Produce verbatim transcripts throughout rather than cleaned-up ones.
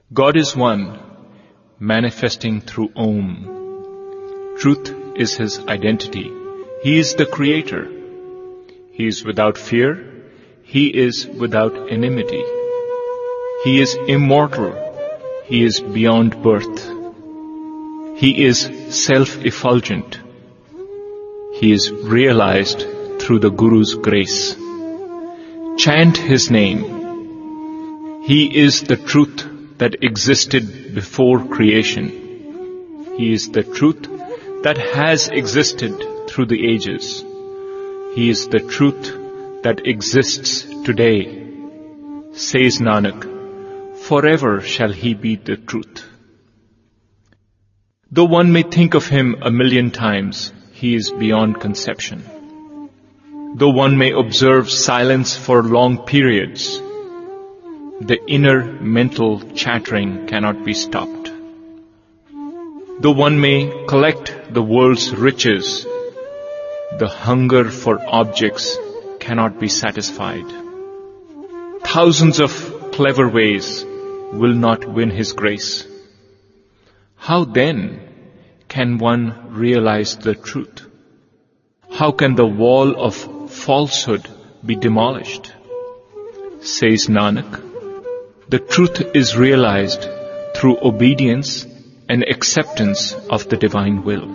God is one, manifesting through Om. Truth is His identity. He is the Creator. He is without fear. He is without enmity. He is immortal. He is beyond birth. He is self-effulgent. He is realized through the Guru's grace. Chant His name. He is the truth that existed before creation. He is the truth that has existed through the ages. He is the truth that exists today. Says Nanak, forever shall He be the truth. Though one may think of Him a million times, He is beyond conception. Though one may observe silence for long periods, the inner mental chattering cannot be stopped. Though one may collect the world's riches, the hunger for objects cannot be satisfied. Thousands of clever ways will not win His grace. How then can one realize the truth? How can the wall of falsehood be demolished? Says Nanak, the truth is realized through obedience and acceptance of the divine will.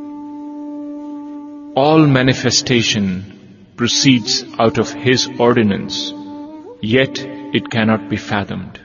All manifestation proceeds out of His ordinance, yet it cannot be fathomed.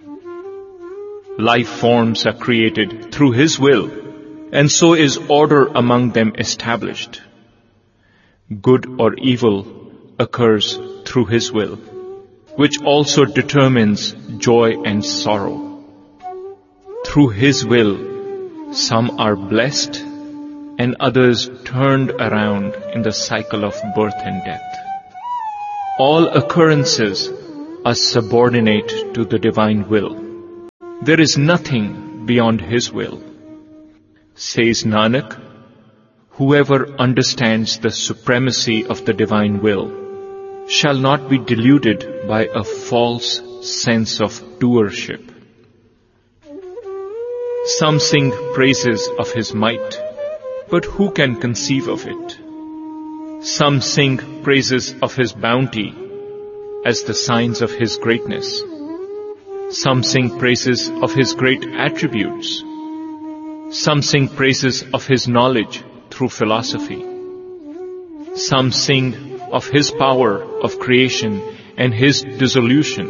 Life forms are created through His will, and so is order among them established. Good or evil occurs through His will, which also determines joy and sorrow. Through His will, some are blessed and others turned around in the cycle of birth and death. All occurrences are subordinate to the divine will. There is nothing beyond His will. Says Nanak, whoever understands the supremacy of the divine will shall not be deluded by a false sense of doership. Some sing praises of His might, but who can conceive of it? Some sing praises of His bounty as the signs of His greatness. Some sing praises of His great attributes. Some sing praises of His knowledge through philosophy. Some sing of His power of creation and His dissolution.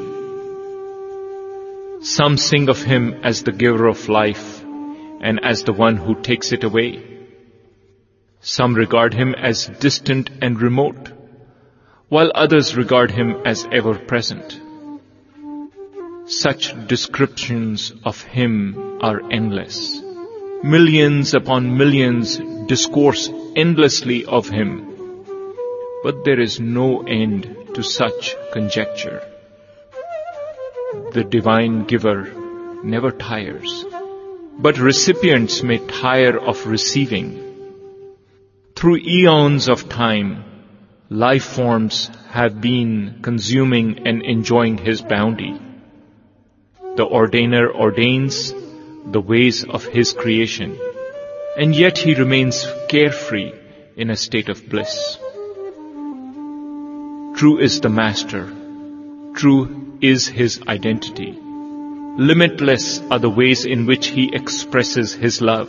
Some sing of Him as the giver of life and as the one who takes it away. Some regard Him as distant and remote, while others regard Him as ever present. Such descriptions of Him are endless. Millions upon millions discourse endlessly of Him, but there is no end to such conjecture. The divine giver never tires, but recipients may tire of receiving. Through eons of time, life forms have been consuming and enjoying His bounty. The ordainer ordains the ways of His creation, and yet He remains carefree in a state of bliss. True is the Master. True is His identity. Limitless are the ways in which He expresses His love.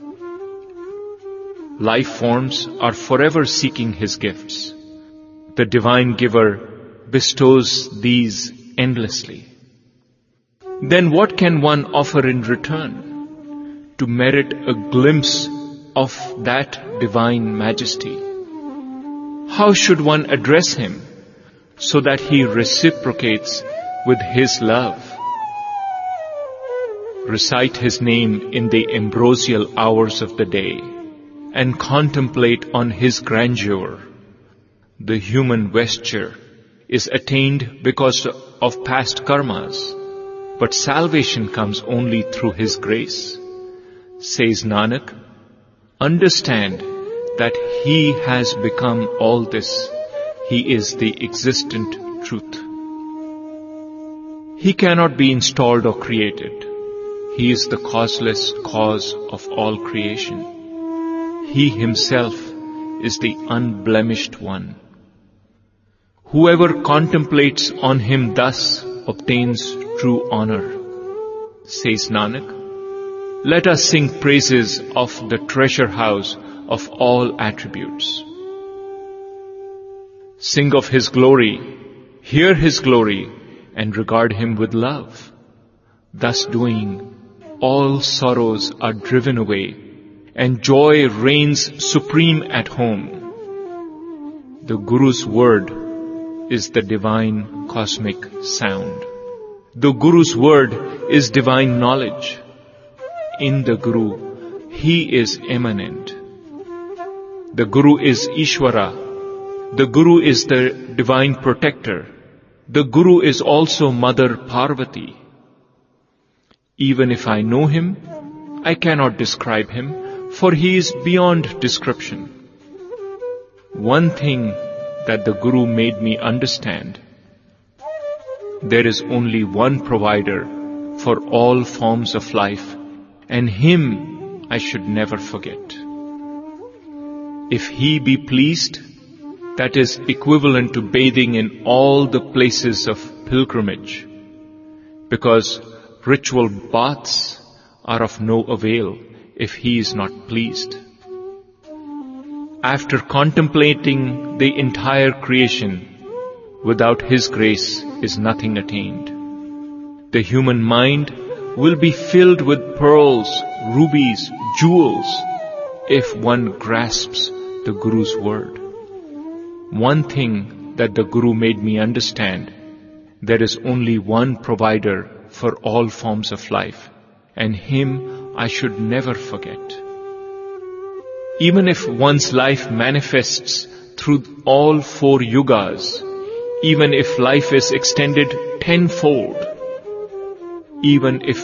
Life forms are forever seeking His gifts. The divine giver bestows these endlessly. Then what can one offer in return to merit a glimpse of that divine majesty? How should one address Him so that He reciprocates with His love? Recite His name in the ambrosial hours of the day and contemplate on His grandeur. The human vesture is attained because of past karmas, but salvation comes only through His grace. Says Nanak, understand that He has become all this. He is the existent truth. He cannot be installed or created. He is the causeless cause of all creation. He himself is the unblemished one. Whoever contemplates on him thus obtains true honor. Says Nanak, let us sing praises of the treasure house of all attributes. Sing of his glory, hear his glory, and regard him with love. Thus doing, all sorrows are driven away, and joy reigns supreme at home. The Guru's word is the divine cosmic sound. The Guru's word is divine knowledge. In the Guru, he is immanent. The Guru is Ishvara. The Guru is the divine protector. The Guru is also Mother Parvati. Even if I know him, I cannot describe him, for he is beyond description. One thing that the Guru made me understand: there is only one provider for all forms of life, and him I should never forget. If he be pleased, that is equivalent to bathing in all the places of pilgrimage, because ritual baths are of no avail if he is not pleased. After contemplating the entire creation, without his grace is nothing attained. The human mind will be filled with pearls, rubies, jewels, if one grasps the Guru's word. One thing that the Guru made me understand: there is only one provider for all forms of life, and him I should never forget. Even if one's life manifests through all four yugas, even if life is extended tenfold, even if